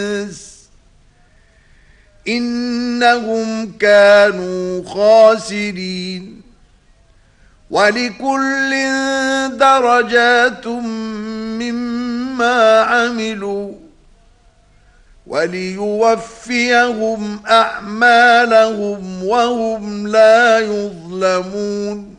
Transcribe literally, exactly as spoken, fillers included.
إنهم كانوا خاسرين. ولكل درجات مما عملوا وليوفيهم أعمالهم وهم لا يظلمون.